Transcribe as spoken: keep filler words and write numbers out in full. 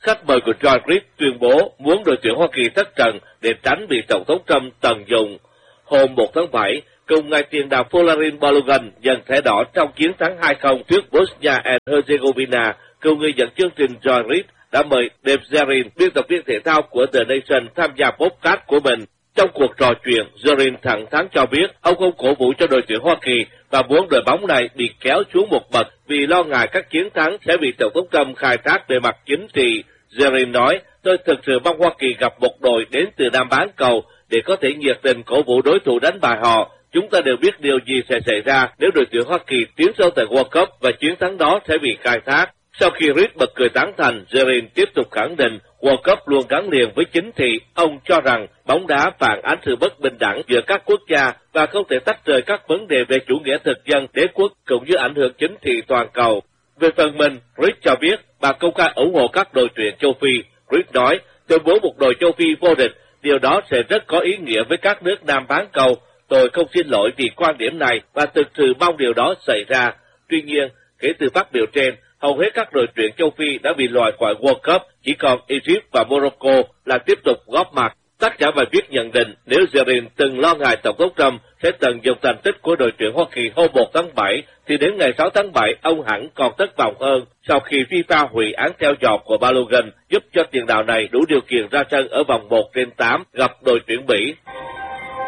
khách mời của John Reid tuyên bố muốn đội tuyển Hoa Kỳ thất trận để tránh bị Tổng thống Trump tận dụng. Hôm một tháng bảy, cùng ngày tiền đạo Folarin Balogun giành thẻ đỏ trong chiến thắng hai không trước Bosnia and Herzegovina, cựu người dẫn chương trình John Reid đã mời Dave Zerin, biên tập viên thể thao của The Nation, tham gia podcast của mình. Trong cuộc trò chuyện, Zerin thẳng thắn cho biết ông không cổ vũ cho đội tuyển Hoa Kỳ và muốn đội bóng này bị kéo xuống một bậc vì lo ngại các chiến thắng sẽ bị Tổng thống Trump khai thác về mặt chính trị. Zerin nói, tôi thực sự mong Hoa Kỳ gặp một đội đến từ Nam bán cầu để có thể nhiệt tình cổ vũ đối thủ đánh bại họ. Chúng ta đều biết điều gì sẽ xảy ra nếu đội tuyển Hoa Kỳ tiến sâu tại World Cup và chiến thắng đó sẽ bị khai thác. Sau khi Reid bật cười tán thành, Zerin tiếp tục khẳng định World Cup luôn gắn liền với chính trị. Ông cho rằng bóng đá phản ánh sự bất bình đẳng giữa các quốc gia và không thể tách rời các vấn đề về chủ nghĩa thực dân, đế quốc cũng như ảnh hưởng chính trị toàn cầu. Về phần mình, Reid cho biết bà công khai ủng hộ các đội tuyển châu Phi. Reid nói, tôi muốn một đội châu Phi vô địch, điều đó sẽ rất có ý nghĩa với các nước Nam bán cầu. Tôi không xin lỗi vì quan điểm này và thực sự mong điều đó xảy ra. Tuy nhiên, kể từ phát biểu trên, hầu hết các đội tuyển châu Phi đã bị loại khỏi World Cup, chỉ còn Egypt và Morocco là tiếp tục góp mặt. Tác giả bài viết nhận định nếu Zerin từng lo ngại Tổng thống Trump sẽ tận dụng thành tích của đội tuyển Hoa Kỳ hôm một tháng bảy, thì đến ngày sáu tháng bảy ông hẳn còn thất vọng hơn sau khi FIFA hủy án theo dõi của Balogun giúp cho tiền đạo này đủ điều kiện ra sân ở vòng một trên tám gặp đội tuyển Mỹ.